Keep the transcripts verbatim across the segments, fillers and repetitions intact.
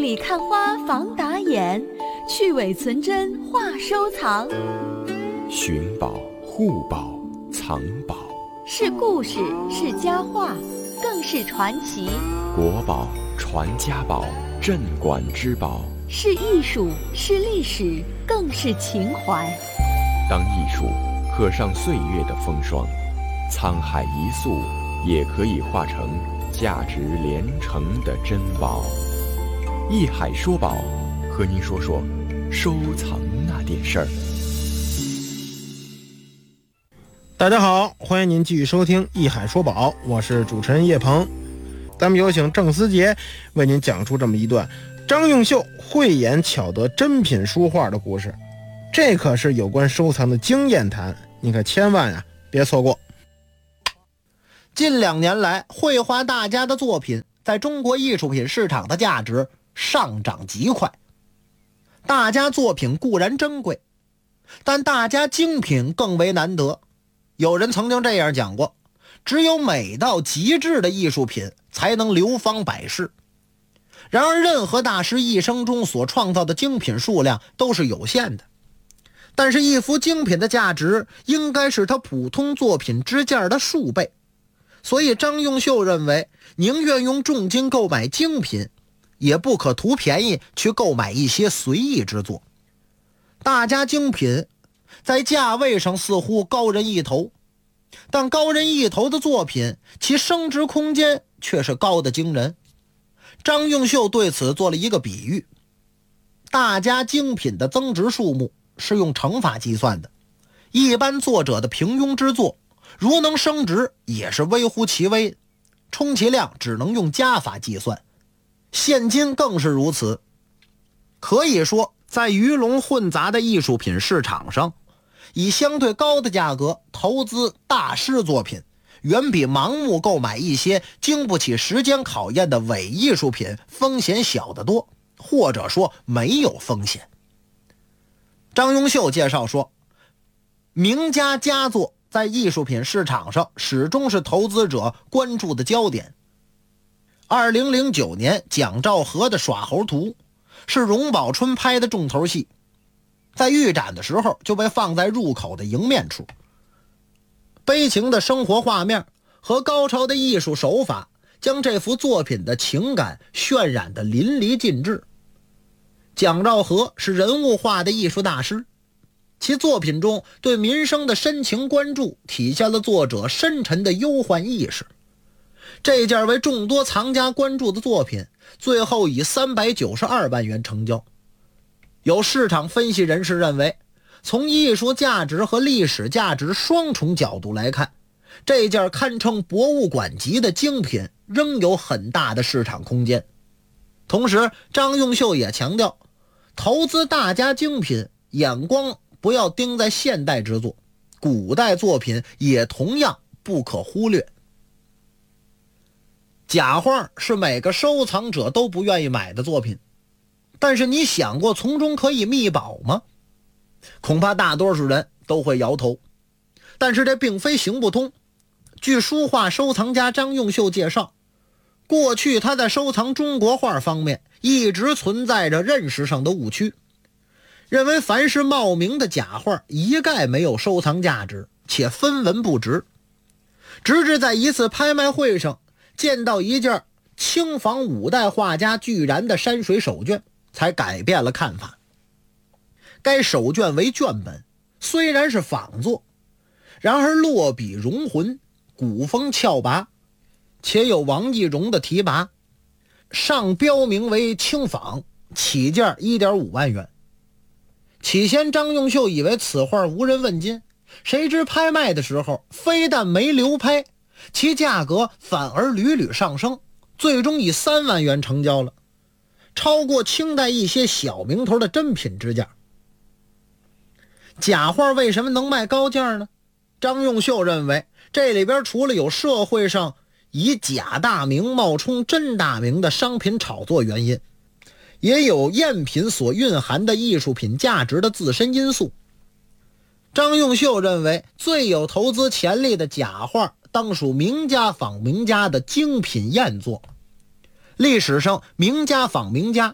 里看花防打眼，去伪存真话收藏。 寻宝、护宝、藏宝， 是故事，是佳话，更是传奇。 国宝、传家宝、镇馆之宝， 是艺术，是历史，更是情怀。 当艺术刻上岁月的风霜，沧海一粟也可以化成价值连城的珍宝。艺海说宝，和您说说收藏那点事儿。 大家好，欢迎您继续收听艺海说宝，我是主持人叶鹏。咱们有请郑思杰为您讲出这么一段张用秀慧眼巧得珍品书画的故事，这可是有关收藏的经验谈，你可千万呀、啊、别错过。 近两年来，绘画大家的作品在中国艺术品市场的价值上涨极快。大家作品固然珍贵，但大家精品更为难得。有人曾经这样讲过，只有美到极致的艺术品才能流芳百世。然而任何大师一生中所创造的精品数量都是有限的，但是一幅精品的价值应该是他普通作品之价的数倍。所以张用秀认为，宁愿用重金购买精品，也不可图便宜去购买一些随意之作。大家精品在价位上似乎高人一头，但高人一头的作品，其升值空间却是高的惊人。张用秀对此做了一个比喻，大家精品的增值数目是用乘法计算的，一般作者的平庸之作如能升值也是微乎其微，充其量只能用加法计算，现今更是如此。可以说，在鱼龙混杂的艺术品市场上，以相对高的价格投资大师作品，远比盲目购买一些经不起时间考验的伪艺术品风险小得多，或者说没有风险。张用秀介绍说，名家佳作在艺术品市场上始终是投资者关注的焦点。二零零九年蒋兆和的《耍猴图》是荣宝春拍的重头戏，在预展的时候就被放在入口的迎面处。悲情的生活画面和高超的艺术手法将这幅作品的情感渲染得淋漓尽致。蒋兆和是人物画的艺术大师，其作品中对民生的深情关注体现了作者深沉的忧患意识。这件为众多藏家关注的作品最后以三百九十二万元成交。有市场分析人士认为，从艺术价值和历史价值双重角度来看，这件堪称博物馆级的精品仍有很大的市场空间。同时，张用秀也强调，投资大家精品，眼光不要盯在现代之作，古代作品也同样不可忽略。假画是每个收藏者都不愿意买的作品，但是你想过从中可以觅宝吗？恐怕大多数人都会摇头。但是这并非行不通。据书画收藏家张用秀介绍，过去他在收藏中国画方面一直存在着认识上的误区，认为凡是冒名的假画一概没有收藏价值，且分文不值。直至在一次拍卖会上见到一件清仿五代画家巨然的山水手卷，才改变了看法。该手卷为卷本，虽然是仿作，然而落笔融浑，古风峭拔，且有王懿荣的题跋，上标明为清仿，起价 一点五万元。起先张用秀以为此画无人问津，谁知拍卖的时候非但没流拍，其价格反而屡屡上升，最终以三万元成交了，超过清代一些小名头的珍品之价。假画为什么能卖高价呢？张用秀认为，这里边除了有社会上以假大名冒充真大名的商品炒作原因，也有赝品所蕴含的艺术品价值的自身因素。张用秀认为，最有投资潜力的假画当属名家仿名家的精品赝作。历史上名家仿名家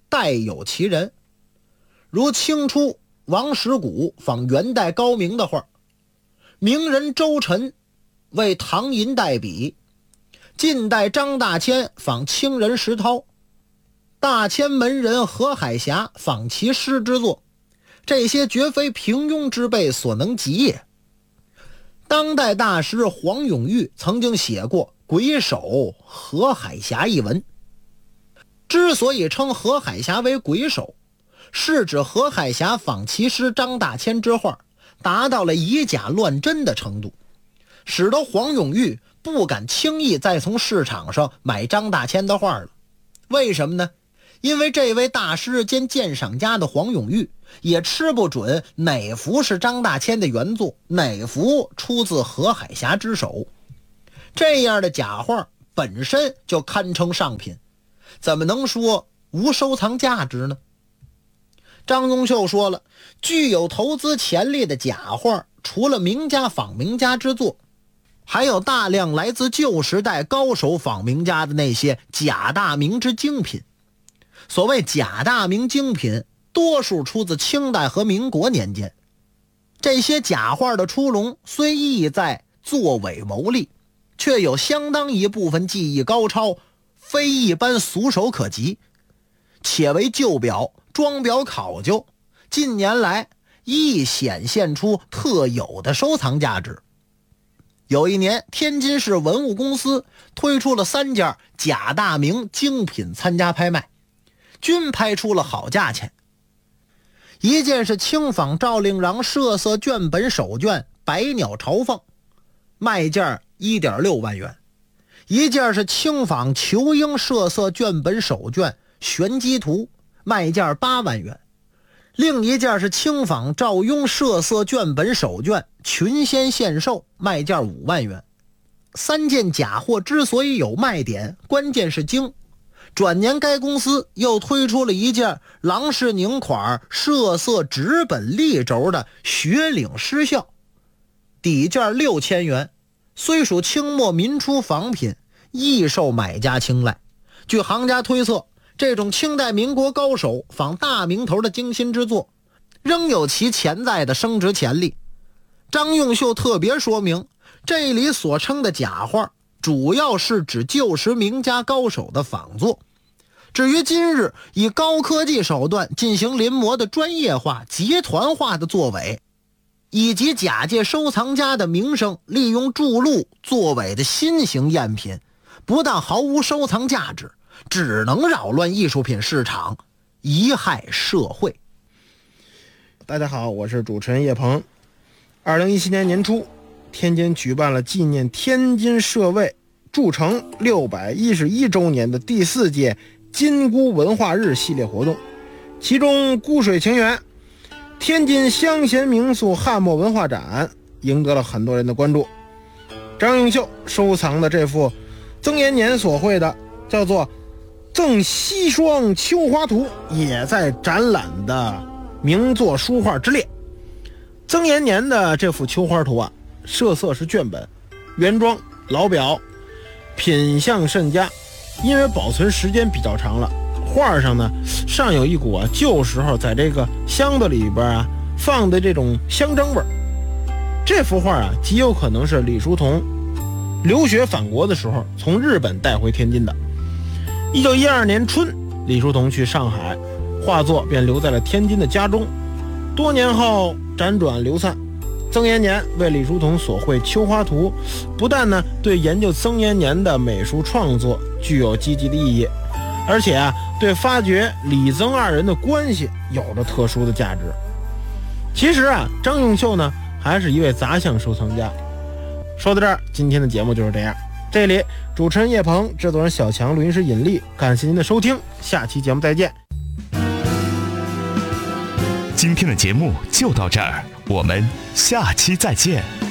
代有其人。如清初王石谷仿元代高明的画，名人周晨为唐寅代笔，近代张大千仿清人石涛，大千门人何海霞仿其诗之作，这些绝非平庸之辈所能及也。当代大师黄永玉曾经写过《鬼手何海霞》一文，之所以称何海霞为鬼手，是指何海霞仿其师张大千之画达到了以假乱真的程度，使得黄永玉不敢轻易再从市场上买张大千的画了。为什么呢？因为这位大师兼鉴赏家的黄永玉也吃不准哪幅是张大千的原作，哪幅出自何海霞之手。这样的假画本身就堪称上品，怎么能说无收藏价值呢？张永秀说了，具有投资潜力的假画，除了名家仿名家之作，还有大量来自旧时代高手仿名家的那些假大名之精品。所谓假大名精品，多数出自清代和民国年间。这些假画的出笼虽意在作伪牟利，却有相当一部分技艺高超，非一般俗手可及，且为旧表装裱考究，近年来亦显现出特有的收藏价值。有一年，天津市文物公司推出了三件假大名精品参加拍卖，均拍出了好价钱。一件是轻仿赵令禳设色卷本手卷《百鸟朝凤》，卖价 一点六万元；一件是轻仿仇英设色卷本手卷《玄机图》，卖价八万元；另一件是轻仿赵雍设色卷本手卷《群仙献寿》，卖价五万元。三件假货之所以有卖点，关键是精。转年该公司又推出了一件郎世宁款设色纸本立轴的雪岭狮啸，底价六千元，虽属清末民初仿品，亦受买家青睐。据行家推测，这种清代民国高手仿大名头的精心之作，仍有其潜在的升值潜力。张永秀特别说明，这里所称的假画主要是指旧时名家高手的仿作，至于今日以高科技手段进行临摹的专业化、集团化的作伪，以及假借收藏家的名声利用筑路作伪的新型赝品，不但毫无收藏价值，只能扰乱艺术品市场，贻害社会。 大家好，我是主持人叶鹏。二零一七年年初，天津举办了纪念天津社卫筑城六百一十一周年的第四届金菇文化日系列活动，其中菇水情缘、天津乡贤民俗汉末文化展赢得了很多人的关注。张永秀收藏的这幅曾延年所绘的叫做《赠西双秋花图》也在展览的名作书画之列。曾延年的这幅秋花图啊，设色是卷本，原装老表，品相甚佳。因为保存时间比较长了，画上呢尚有一股啊旧时候在这个箱子里边啊放的这种香蒸味儿。这幅画啊极有可能是李叔同留学返国的时候从日本带回天津的。一九一二年春，李叔同去上海，画作便留在了天津的家中。多年后辗转流散，曾延年为李叔同所绘秋花图，不但呢对研究曾延年的美术创作具有积极的意义，而且啊对发掘李曾二人的关系有着特殊的价值。其实啊，张永秀呢还是一位杂项收藏家。说到这儿，今天的节目就是这样。这里主持人叶鹏，制作人小强，录音师尹力，感谢您的收听，下期节目再见。 今天的节目就到这儿，我们下期再见。